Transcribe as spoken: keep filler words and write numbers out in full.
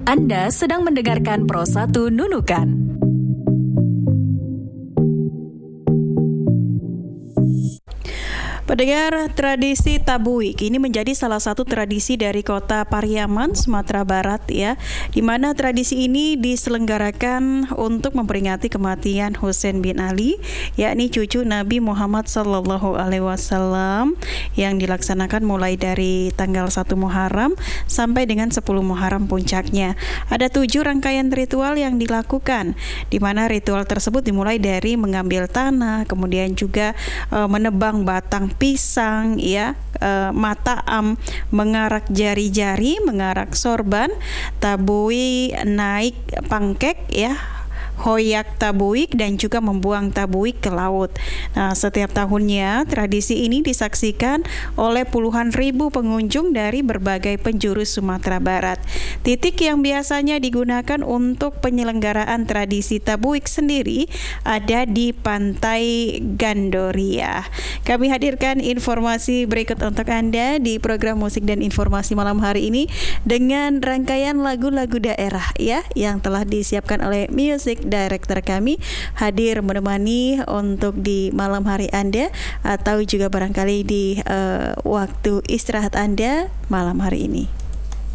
Anda sedang mendengarkan Pro satu Nunukan. Pendengar, tradisi Tabuik ini menjadi salah satu tradisi dari kota Pariaman, Sumatera Barat ya, di mana tradisi ini diselenggarakan untuk memperingati kematian Husain bin Ali, yakni cucu Nabi Muhammad Sallallahu Alaihi Wasallam, yang dilaksanakan mulai dari tanggal satu Muharram sampai dengan sepuluh Muharram puncaknya. Ada tujuh rangkaian ritual yang dilakukan, di mana ritual tersebut dimulai dari mengambil tanah, kemudian juga e, menebang batang pisang ya, e, mataam, mengarak jari-jari, mengarak sorban, tabui naik pangkek ya, hoyak tabuik, dan juga membuang tabuik ke laut. Nah, setiap tahunnya tradisi ini disaksikan oleh puluhan ribu pengunjung dari berbagai penjuru Sumatera Barat. Titik yang biasanya digunakan untuk penyelenggaraan tradisi tabuik sendiri ada di Pantai Gandoria. Kami hadirkan informasi berikut untuk Anda di program Musik dan Informasi malam hari ini dengan rangkaian lagu-lagu daerah ya, yang telah disiapkan oleh Music Director kami hadir menemani untuk di malam hari Anda, atau juga barangkali di uh, waktu istirahat Anda malam hari ini.